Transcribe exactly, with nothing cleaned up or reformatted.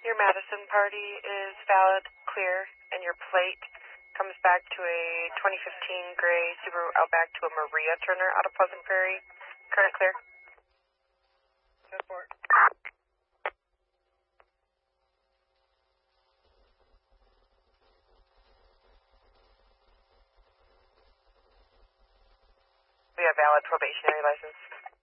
Your Madison party is valid, clear, and your plate comes back to a twenty fifteen gray Subaru Outback to a Maria Turner out of Pleasant Prairie. Current clear. Support. We have valid probationary license.